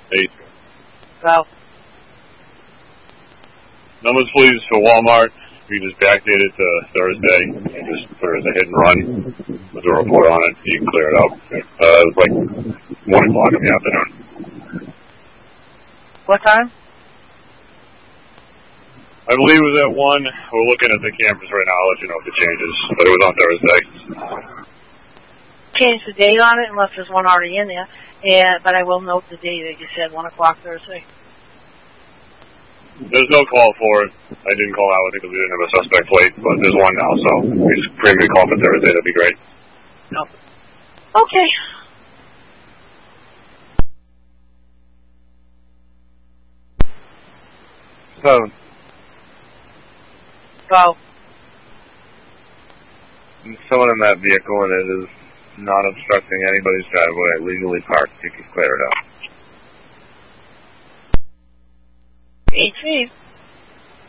Hey. Go. Numbers, please, for Walmart. We just backdated to Thursday. You just put it as a hit and run with a report on it. You can clear it up. It was like 1 o'clock in the afternoon. What time? I believe it was at 1. We're looking at the cameras right now. I'll let you know if it changes. But it was on Thursday. Change the date on it unless there's one already in there. But I will note the date that you said, 1 o'clock Thursday. There's no call for it. I didn't call out because we didn't have a suspect plate, but there's one now, so we just premium call for Thursday. That'd be great. No. Okay. So, Go. someone in that vehicle and it is not obstructing anybody's driveway, legally parked, you can clear it out. 8 feet.